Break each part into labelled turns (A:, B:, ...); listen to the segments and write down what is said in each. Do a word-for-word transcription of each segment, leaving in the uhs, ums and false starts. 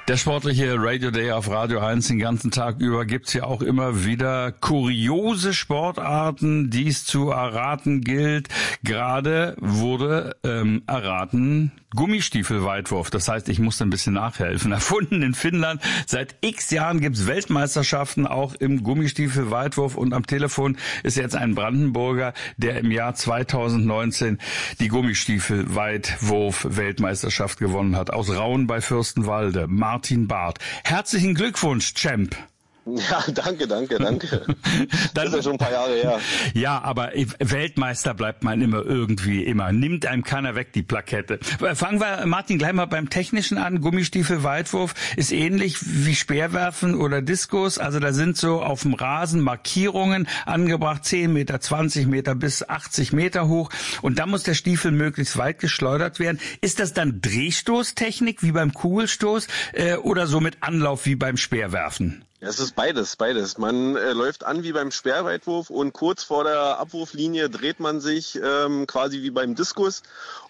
A: Der sportliche Radio Day auf Radio eins den ganzen Tag über gibt's ja auch immer wieder kuriose Sportarten, die es zu erraten gilt. Gerade wurde ähm, erraten Gummistiefelweitwurf. Das heißt, ich musste ein bisschen nachhelfen. Erfunden in Finnland. Seit x Jahren gibt's Weltmeisterschaften auch im Gummistiefelweitwurf. Und am Telefon ist jetzt ein Brandenburger, der im Jahr zweitausendneunzehn die Gummistiefelweitwurf-Weltmeisterschaft gewonnen hat. Aus Rauen bei Fürstenwalde. Martin Barth. Herzlichen Glückwunsch, Champ.
B: Ja, danke, danke, danke. Das ist ja schon ein paar Jahre her.
A: Ja, aber Weltmeister bleibt man immer irgendwie immer. Nimmt einem keiner weg, die Plakette. Fangen wir, Martin, gleich mal beim Technischen an. Gummistiefel-Weitwurf ist ähnlich wie Speerwerfen oder Diskus. Also da sind so auf dem Rasen Markierungen angebracht, zehn Meter, zwanzig Meter bis achtzig Meter hoch. Und da muss der Stiefel möglichst weit geschleudert werden. Ist das dann Drehstoßtechnik wie beim Kugelstoß äh, oder so mit Anlauf wie beim Speerwerfen?
B: Ja, es ist beides, beides. Man äh, läuft an wie beim Speerweitwurf und kurz vor der Abwurflinie dreht man sich ähm, quasi wie beim Diskus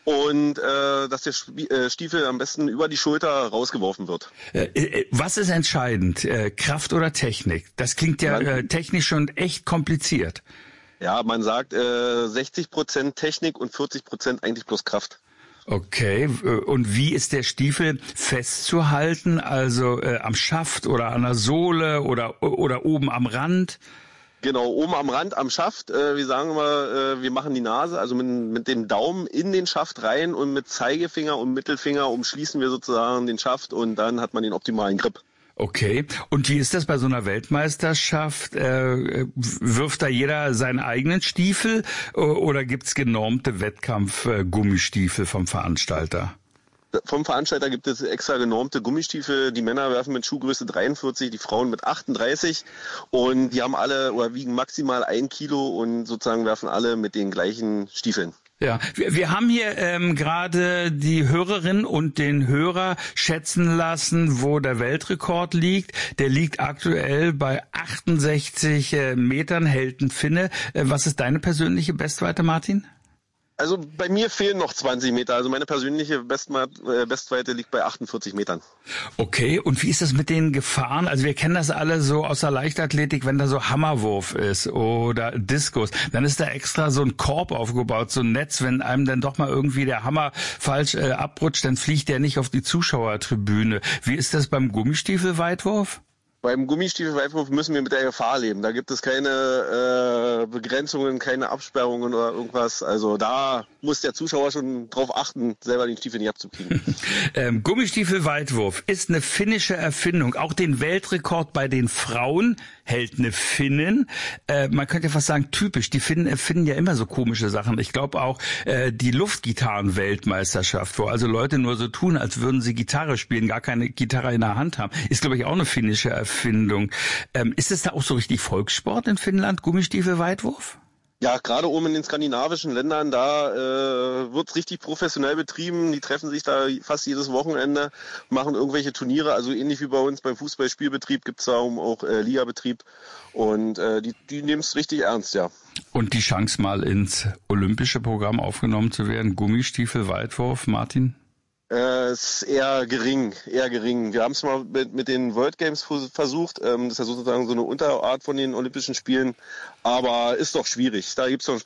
B: und äh, dass der Sp- äh, Stiefel am besten über die Schulter rausgeworfen wird.
A: Äh, was ist entscheidend? Äh, Kraft oder Technik? Das klingt ja äh, technisch schon echt kompliziert.
B: Ja, man sagt äh, sechzig Prozent Technik und vierzig Prozent eigentlich bloß Kraft.
A: Okay, und wie ist der Stiefel festzuhalten? Also äh, am Schaft oder an der Sohle oder oder oben am Rand?
B: Genau, oben am Rand, am Schaft. Äh, wir sagen immer, äh, wir machen die Nase, also mit, mit dem Daumen in den Schaft rein und mit Zeigefinger und Mittelfinger umschließen wir sozusagen den Schaft und dann hat man den optimalen Grip.
A: Okay. Und wie ist das bei so einer Weltmeisterschaft? Äh, wirft da jeder seinen eigenen Stiefel oder gibt's genormte Wettkampf-Gummistiefel vom Veranstalter?
B: Vom Veranstalter gibt es extra genormte Gummistiefel. Die Männer werfen mit Schuhgröße dreiundvierzig, die Frauen mit achtunddreißig. Und die haben alle oder wiegen maximal ein Kilo und sozusagen werfen alle mit den gleichen Stiefeln.
A: Ja, wir, wir haben hier ähm, gerade die Hörerin und den Hörer schätzen lassen, wo der Weltrekord liegt. Der liegt aktuell bei achtundsechzig äh, Metern, hält ein Finne. Äh, was ist deine persönliche Bestweite, Martin?
B: Also bei mir fehlen noch zwanzig Meter. Also meine persönliche Bestma- äh, Bestweite liegt bei achtundvierzig Metern.
A: Okay, und wie ist das mit den Gefahren? Also wir kennen das alle so aus der Leichtathletik, wenn da so Hammerwurf ist oder Diskus, dann ist da extra so ein Korb aufgebaut, so ein Netz. Wenn einem dann doch mal irgendwie der Hammer falsch äh, abrutscht, dann fliegt der nicht auf die Zuschauertribüne. Wie ist das beim Gummistiefelweitwurf?
B: Beim Gummistiefelweitwurf müssen wir mit der Gefahr leben. Da gibt es keine äh, Begrenzungen, keine Absperrungen oder irgendwas. Also da muss der Zuschauer schon drauf achten, selber den Stiefel nicht abzukriegen.
A: ähm, Gummistiefelweitwurf ist eine finnische Erfindung. Auch den Weltrekord bei den Frauen hält eine Finnin. Äh, man könnte fast sagen, typisch. Die Finnen erfinden ja immer so komische Sachen. Ich glaube auch äh, die Luftgitarren-Weltmeisterschaft, wo also Leute nur so tun, als würden sie Gitarre spielen, gar keine Gitarre in der Hand haben, ist, glaube ich, auch eine finnische Erfindung. Erfindung. Ähm, ist es da auch so richtig Volkssport in Finnland, Gummistiefelweitwurf?
B: Ja, gerade oben in den skandinavischen Ländern, da äh, wird's richtig professionell betrieben. Die treffen sich da fast jedes Wochenende, machen irgendwelche Turniere. Also ähnlich wie bei uns beim Fußballspielbetrieb gibt's da auch äh, Ligabetrieb. Und äh, die, die nehmen es richtig ernst, ja.
A: Und die Chance mal ins olympische Programm aufgenommen zu werden, Gummistiefelweitwurf, Martin?
B: Äh, ist eher gering, eher gering. Wir haben es mal mit, mit den World Games versucht. Ähm, das ist ja sozusagen so eine Unterart von den Olympischen Spielen. Aber ist doch schwierig. Da gibt es noch